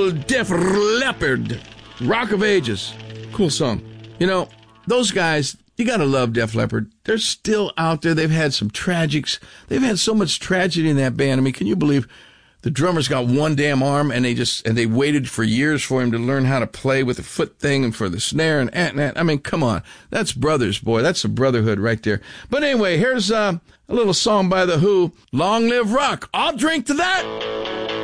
old Def Leppard, Rock of Ages. Cool song. You know, those guys, you got to love Def Leppard. They're still out there. They've had some tragics. They've had so much tragedy in that band. I mean, can you believe the drummer's got one damn arm and they waited for years for him to learn how to play with the foot thing and for the snare and I mean, come on. That's brothers, boy. That's a brotherhood right there. But anyway, here's a little song by The Who, Long Live Rock. I'll drink to that.